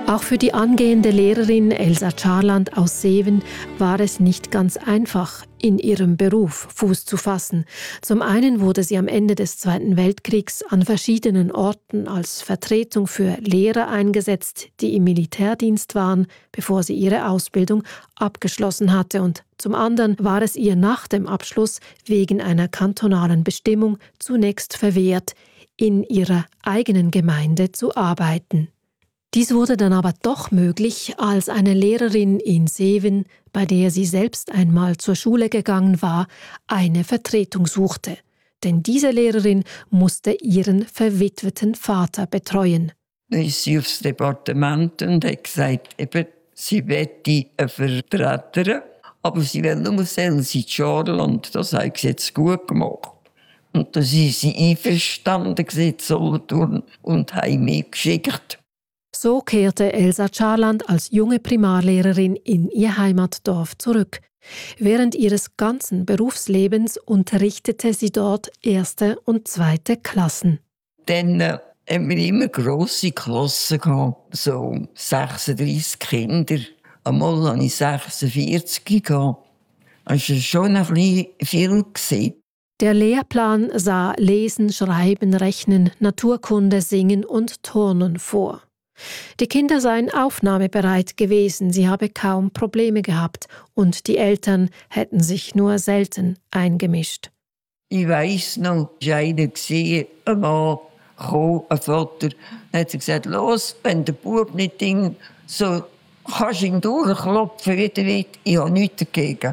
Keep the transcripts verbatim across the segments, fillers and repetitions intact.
Auch für die angehende Lehrerin Elsa Charland aus Seven war es nicht ganz einfach, in ihrem Beruf Fuß zu fassen. Zum einen wurde sie am Ende des Zweiten Weltkriegs an verschiedenen Orten als Vertretung für Lehrer eingesetzt, die im Militärdienst waren, bevor sie ihre Ausbildung abgeschlossen hatte. Und zum anderen war es ihr nach dem Abschluss wegen einer kantonalen Bestimmung zunächst verwehrt, in ihrer eigenen Gemeinde zu arbeiten. Dies wurde dann aber doch möglich, als eine Lehrerin in Seven, bei der sie selbst einmal zur Schule gegangen war, eine Vertretung suchte. Denn diese Lehrerin musste ihren verwitweten Vater betreuen. Dann ist sie aufs Departement und hat gesagt, eben, sie möchte eine Vertreterin, aber sie will nur Elsa Charland. Das hat sie jetzt gut gemacht. Und da sind sie einverstanden gewesen, und haben mich geschickt. So kehrte Elsa Charland als junge Primarlehrerin in ihr Heimatdorf zurück. Während ihres ganzen Berufslebens unterrichtete sie dort erste und zweite Klassen. Dann äh, haben wir immer grosse Klassen gehabt, so sechsunddreissig Kinder. Einmal hatte ich sechsundvierzig gehabt. Das war schon ein bisschen viel gewesen. Der Lehrplan sah Lesen, Schreiben, Rechnen, Naturkunde, Singen und Turnen vor. Die Kinder seien aufnahmebereit gewesen, sie habe kaum Probleme gehabt und die Eltern hätten sich nur selten eingemischt. Ich weiss noch, es war einer, ein Mann, kam, ein Vater, dann hat er gesagt, los, wenn der Bub nicht Ding, so kannst du ihn durchklopfen, wie du willst. Ich habe nichts dagegen.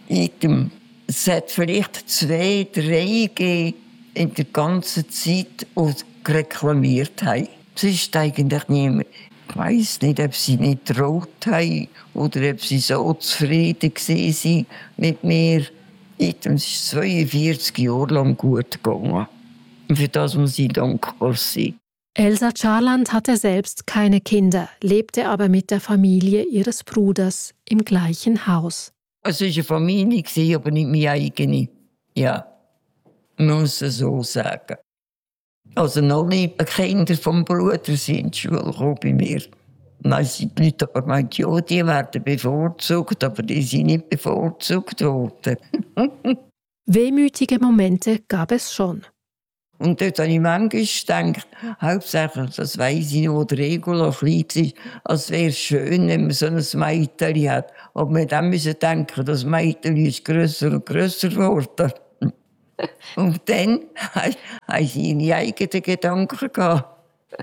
Item. Es hat vielleicht zwei, drei gegeben in der ganzen Zeit, die reklamiert haben. Es ist eigentlich niemand. Ich weiss nicht, ob sie nicht getraut haben oder ob sie so zufrieden waren mit mir. Es ist zweiundvierzig Jahre lang gut gegangen. Und für das muss ich dankbar sein. Elsa Charland hatte selbst keine Kinder, lebte aber mit der Familie ihres Bruders im gleichen Haus. Es war eine Familie, aber nicht meine eigene. Ja, muss ich so sagen. Also noch nie Kinder vom Bruder sind in die Schule gekommen bei mir. Dann sind die Leute aber gemeint, ja, die werden bevorzugt, aber die sind nicht bevorzugt worden. Wehmütige Momente gab es schon. Und dort habe ich manchmal gedacht, hauptsächlich, das weiss ich noch, wo der Regula klein war, es wäre schön, wenn man so ein Mädchen hat. Aber wir dann müssen denken, das Mädchen ist grösser und grösser geworden. Und dann haben sie ihre eigenen Gedanken gehabt.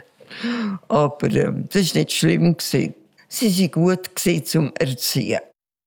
Aber ähm, das war nicht schlimm. Sie waren gut zum Erziehen.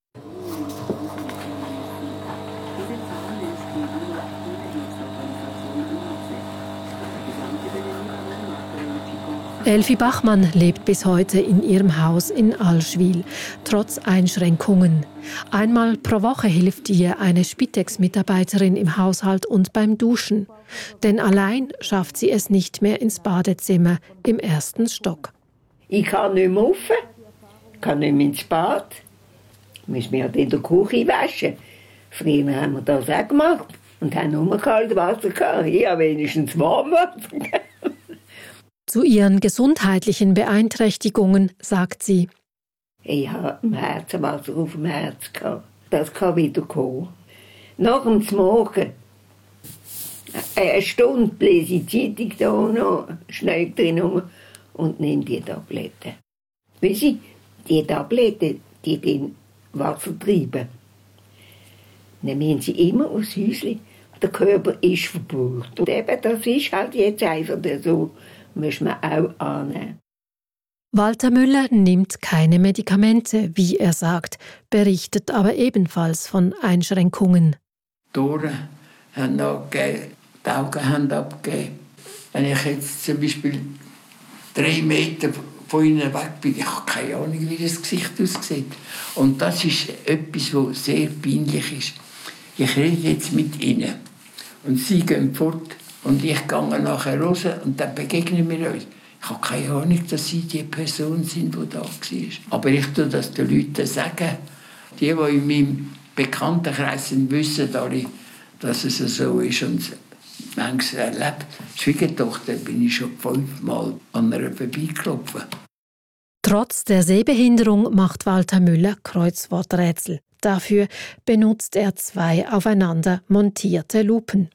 Elfi Bachmann lebt bis heute in ihrem Haus in Allschwil, trotz Einschränkungen. Einmal pro Woche hilft ihr eine Spitex-Mitarbeiterin im Haushalt und beim Duschen. Denn allein schafft sie es nicht mehr ins Badezimmer im ersten Stock. Ich kann nicht mehr rauf, ich kann nicht mehr ins Bad. Ich muss mich halt in der Küche waschen. Früher haben wir das auch gemacht und haben nur kaltes Wasser gehabt. Ich habe wenigstens Warmwasser gehabt. Zu ihren gesundheitlichen Beeinträchtigungen sagt sie: Ich habe ein Herzenwasser auf dem Herz gehabt. Das kann wieder kommen. Nach dem Morgen, eine Stunde lese ich die Zeitung da noch, schnell drin rum und nehme die Tabletten. Weißt du, die Tabletten, die den Wasser treiben. Dann müssen sie immer aufs Häuschen. Der Körper ist verbraucht. Und eben, das ist halt jetzt einfach so. Muss man auch annehmen. Walter Müller nimmt keine Medikamente, wie er sagt, berichtet aber ebenfalls von Einschränkungen. Die Ohren haben abgegeben, die Augen haben abgegeben. Wenn ich jetzt zum Beispiel drei Meter von ihnen weg bin, ich habe keine Ahnung, wie das Gesicht aussieht. Und das ist etwas, was sehr peinlich ist. Ich rede jetzt mit ihnen und sie gehen fort. Und ich gehe nachher raus und dann begegnen wir uns. Ich habe keine Ahnung, dass sie die Person sind, die da war. Aber ich tue das den Leuten sagen. Die, die in meinem Bekanntenkreis sind, wissen alle, dass es so ist. Und manchmal erlebt. Die Schwiegertochter bin ich schon fünfmal an einer vorbeigelaufen. Trotz der Sehbehinderung macht Walter Müller Kreuzworträtsel. Dafür benutzt er zwei aufeinander montierte Lupen.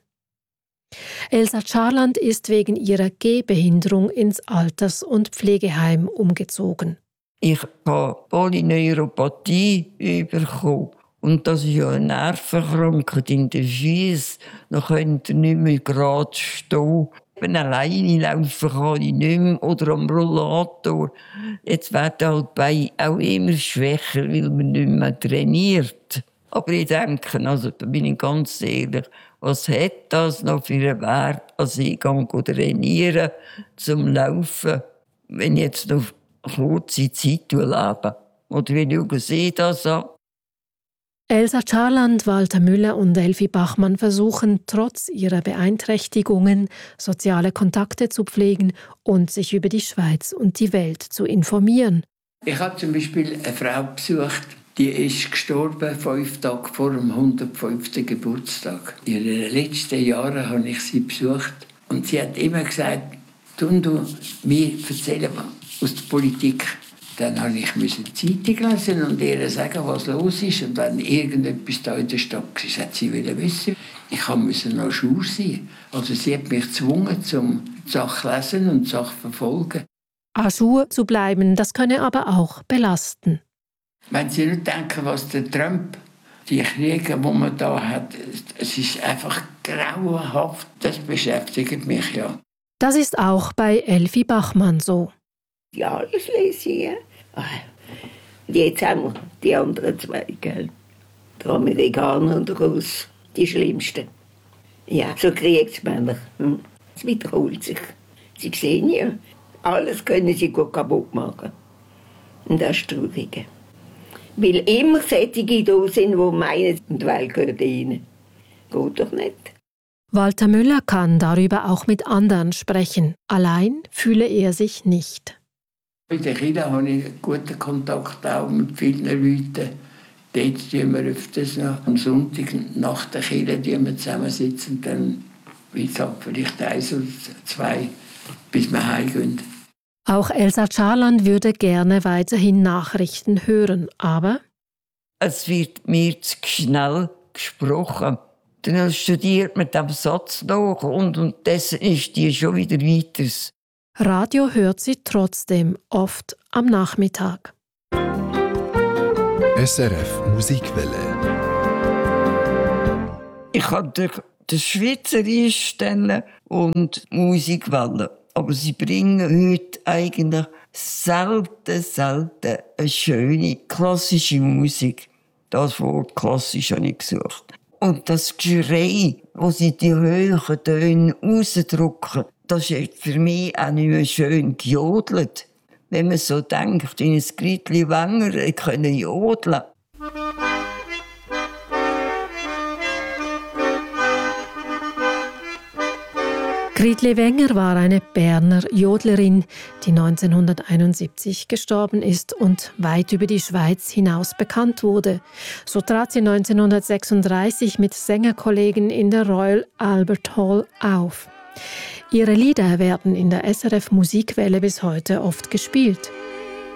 Elsa Scharland ist wegen ihrer Gehbehinderung ins Alters- und Pflegeheim umgezogen. Ich habe Polyneuropathie bekommen. Und das ist ja eine Nervenkrankheit in den Füßen. Dann könnt ihr nicht mehr gerade stehen. Wenn alleine laufen kann ich nicht mehr. Oder am Rollator. Jetzt werden halt die Beine auch immer schwächer, weil man nicht mehr trainiert. Aber ich denke, also, da bin ich ganz ehrlich, was hat das noch für einen Wert, als ich gehe trainieren zum Laufen, wenn ich jetzt noch kurze Zeit lebe? Oder wie schauen Sie das an? Elsa Scharland, Walter Müller und Elfi Bachmann versuchen, trotz ihrer Beeinträchtigungen soziale Kontakte zu pflegen und sich über die Schweiz und die Welt zu informieren. Ich habe zum Beispiel eine Frau besucht, die ist gestorben fünf Tage vor dem hundertfünften Geburtstag. In den letzten Jahren habe ich sie besucht und sie hat immer gesagt, «Tun du mir erzählen aus der Politik.» Dann musste ich die Zeitung lesen und ihr sagen, was los ist. Und wenn irgendetwas da in der Stadt war, hat sie wissen. Ich musste noch Schule sein. Also sie hat mich gezwungen, zum Sachen lesen und Sachen verfolgen. À jour zu bleiben, das könne aber auch belasten. Wenn Sie nicht denken, was der Trump, die Kriege, die man da hat, es ist einfach grauenhaft. Das beschäftigt mich ja. Das ist auch bei Elfi Bachmann so. Ja, alles lese ich. Ah, jetzt haben wir die anderen zwei, gell? Die Amerikaner und die Russen, die schlimmsten. Ja, so Kriegsmänner. Hm. Es wiederholt sich. Sie sehen ja, alles können sie gut kaputt machen. Und das ist traurig. Weil immer solche da sind, die meinen, die Welt gehört ihnen. Geht doch nicht. Walter Müller kann darüber auch mit anderen sprechen. Allein fühle er sich nicht. In der Kirche habe ich einen guten Kontakt auch mit vielen Leuten. Dort sitzen wir öfters noch. Am Sonntag nach der Kirche zusammensitzen und dann, wie gesagt, vielleicht eins oder zwei, bis wir heimgehen. Auch Elsa Scharland würde gerne weiterhin Nachrichten hören, aber es wird mir zu schnell gesprochen. Dann studiert man den Satz noch und unterdessen ist die schon wieder weiter. Radio hört sie trotzdem oft am Nachmittag. S R F Musikwelle. Ich kann den Schweizerisch stellen und Musikwelle. Aber sie bringen heute eigentlich selten, selten eine schöne klassische Musik. Das Wort klassisch habe ich gesucht. Und das Geschrei, das sie die hohen Töne rausdrücken, das ist für mich auch nicht mehr schön gejodelt. Wenn man so denkt, in ein Gritli Wenger können jodeln. Gritli Wenger war eine Berner Jodlerin, die neunzehnhunderteinundsiebzig gestorben ist und weit über die Schweiz hinaus bekannt wurde. So trat sie neunzehnhundertsechsunddreißig mit Sängerkollegen in der Royal Albert Hall auf. Ihre Lieder werden in der S R F Musikwelle bis heute oft gespielt.